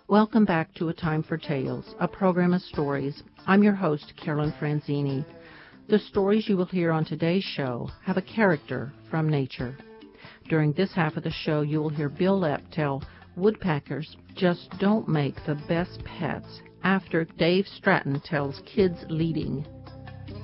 Welcome back to A Time for Tales, a program of stories. I'm your host, Carolyn Franzini. The stories you will hear on today's show have a character from nature. During this half of the show, you will hear Bill Lepp tell woodpeckers just don't make the best pets after Dave Stratton tells kids leading